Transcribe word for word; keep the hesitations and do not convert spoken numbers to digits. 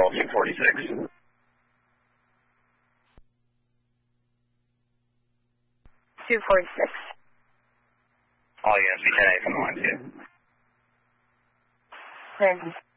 Control two forty-six. two forty-six. All units, be ten eight from the line two. Thank you.